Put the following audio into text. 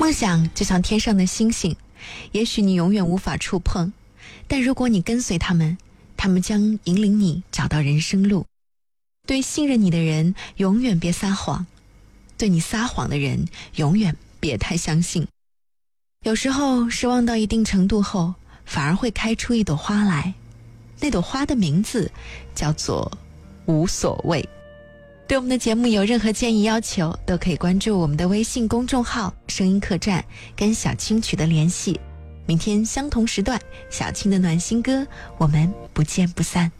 梦想就像天上的星星，也许你永远无法触碰，但如果你跟随他们，他们将引领你找到人生路。对信任你的人，永远别撒谎；对你撒谎的人，永远别太相信。有时候失望到一定程度后，反而会开出一朵花来，那朵花的名字叫做无所谓。对我们的节目有任何建议要求，都可以关注我们的微信公众号声音客栈，跟小青取得联系。明天相同时段，小青的暖心歌，我们不见不散。